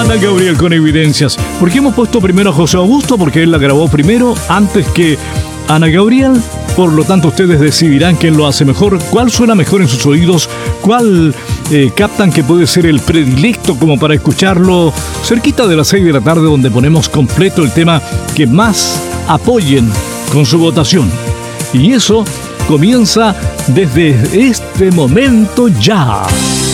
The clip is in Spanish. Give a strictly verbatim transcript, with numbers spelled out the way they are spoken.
Ana Gabriel con Evidencias. ¿Por qué hemos puesto primero a José Augusto? Porque él la grabó primero antes que Ana Gabriel. Por lo tanto, ustedes decidirán quién lo hace mejor, cuál suena mejor en sus oídos, cuál eh, captan que puede ser el predilecto como para escucharlo cerquita de las seis de la tarde, donde ponemos completo el tema que más apoyen con su votación. Y eso comienza desde este momento ya.